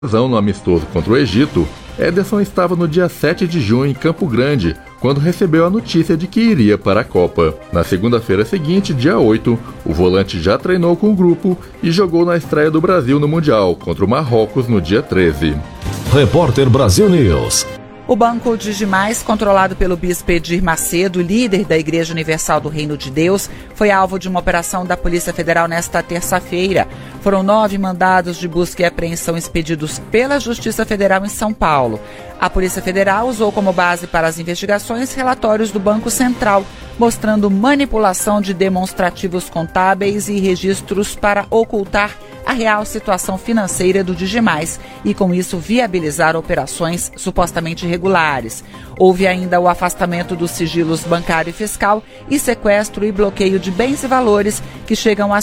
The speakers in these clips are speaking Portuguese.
No amistoso contra o Egito, Ederson estava no dia 7 de junho em Campo Grande, quando recebeu a notícia de que iria para a Copa. Na segunda-feira seguinte, dia 8, o volante já treinou com o grupo e jogou na estreia do Brasil no Mundial, contra o Marrocos no dia 13. Repórter Brasil News. O Banco Digimais, controlado pelo bispo Edir Macedo, líder da Igreja Universal do Reino de Deus, foi alvo de uma operação da Polícia Federal nesta terça-feira. Foram 9 mandados de busca e apreensão expedidos pela Justiça Federal em São Paulo. A Polícia Federal usou como base para as investigações relatórios do Banco Central, mostrando manipulação de demonstrativos contábeis e registros para ocultar a real situação financeira do Digimais e, com isso, viabilizar operações supostamente irregulares. Houve ainda o afastamento dos sigilos bancário e fiscal e sequestro e bloqueio de bens e valores que chegam a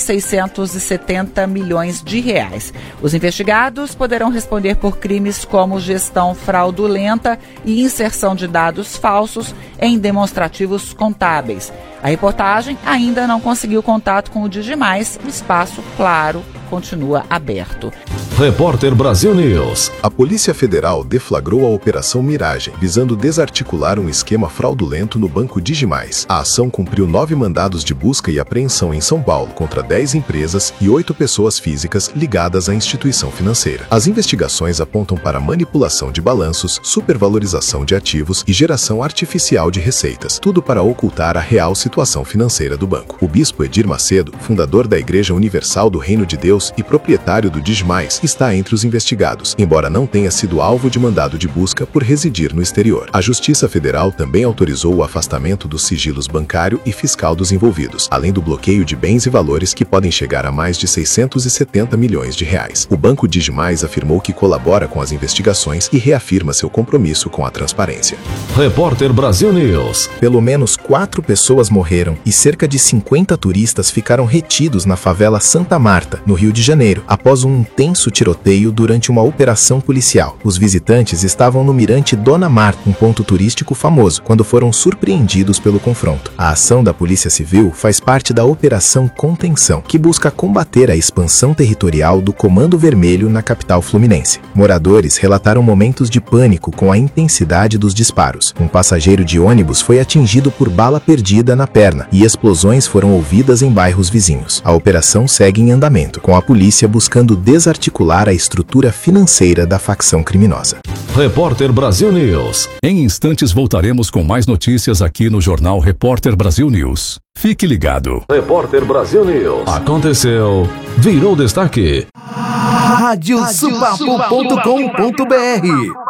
670 milhões de reais. Os investigados poderão responder por crimes como gestão fraudulenta e inserção de dados falsos em demonstrativos contábeis. A reportagem ainda não conseguiu contato com o Digimais, o espaço, claro, continua aberto. Repórter Brasil News. A Polícia Federal deflagrou a Operação Miragem, visando desarticular um esquema fraudulento no Banco Digimais. A ação cumpriu 9 mandados de busca e apreensão em São Paulo contra 10 empresas e 8 pessoas físicas ligadas à instituição financeira. As investigações apontam para manipulação de balanços, supervalorização de ativos e geração artificial de receitas, tudo para ocultar a real situação financeira do banco. O bispo Edir Macedo, fundador da Igreja Universal do Reino de Deus e proprietário do Digimais, está entre os investigados, embora não tenha sido alvo de mandado de busca por residir no exterior. A Justiça Federal também autorizou o afastamento dos sigilos bancário e fiscal dos envolvidos, além do bloqueio de bens e valores que podem chegar a mais de 670 milhões de reais. O Banco Digimais afirmou que colabora com as investigações e reafirma seu compromisso com a transparência. Repórter Brasil News. Pelo menos 4 pessoas morreram e cerca de 50 turistas ficaram retidos na favela Santa Marta, no Rio de Janeiro, após um intenso tiroteio durante uma operação policial. Os visitantes estavam no Mirante Dona Marta, um ponto turístico famoso, quando foram surpreendidos pelo confronto. A ação da Polícia Civil faz parte da Operação Contenção, que busca combater a expansão territorial do Comando Vermelho na capital fluminense. Moradores relataram momentos de pânico com a intensidade dos disparos. Um passageiro de ônibus foi atingido por bala perdida na perna e explosões foram ouvidas em bairros vizinhos. A operação segue em andamento, com a polícia buscando desarticular a estrutura financeira da facção criminosa. Repórter Brasil News. Em instantes voltaremos com mais notícias aqui no Jornal Repórter Brasil News. Fique ligado. Repórter Brasil News. Aconteceu, virou destaque. Radiosupapo.com.br